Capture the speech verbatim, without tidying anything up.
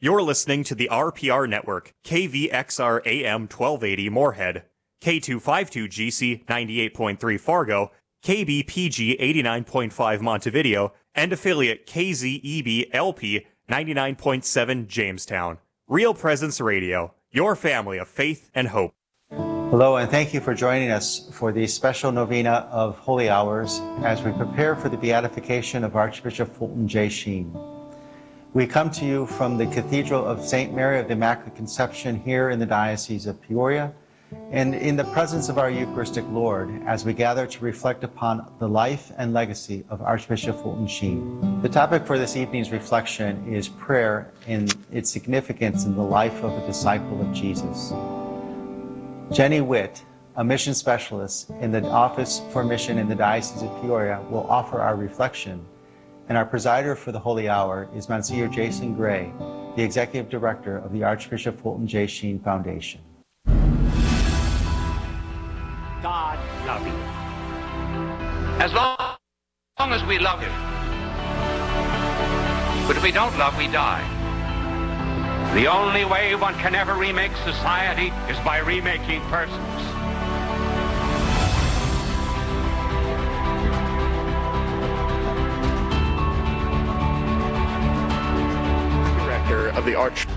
You're listening to the R P R Network, K V X R A M twelve eighty Moorhead, K two fifty-two G C ninety-eight point three Fargo, K B P G eighty-nine point five Montevideo, and affiliate K Z E B L P ninety-nine point seven Jamestown. Real Presence Radio, your family of faith and hope. Hello, and thank you for joining us for the special novena of Holy Hours as we prepare for the beatification of Archbishop Fulton J. Sheen. We come to you from the Cathedral of Saint Mary of the Immaculate Conception here in the Diocese of Peoria, and in the presence of our Eucharistic Lord as we gather to reflect upon the life and legacy of Archbishop Fulton Sheen. The topic for this evening's reflection is prayer and its significance in the life of a disciple of Jesus. Jenny Witt, a mission specialist in the Office for Mission in the Diocese of Peoria, will offer our reflection, and our presider for the Holy Hour is Monsignor Jason Gray, the Executive Director of the Archbishop Fulton J. Sheen Foundation. God love you. As long, as long as we love him. But if we don't love, we die. The only way one can ever remake society is by remaking persons. Director of the Arch